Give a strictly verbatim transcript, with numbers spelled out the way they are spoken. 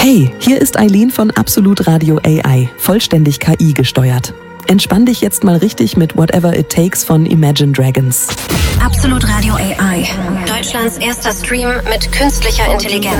Hey, hier ist Eileen von Absolut Radio A I, vollständig K I gesteuert. Entspann dich jetzt mal richtig mit Whatever It Takes von Imagine Dragons. Absolut Radio A I, Deutschlands erster Stream mit künstlicher Intelligenz.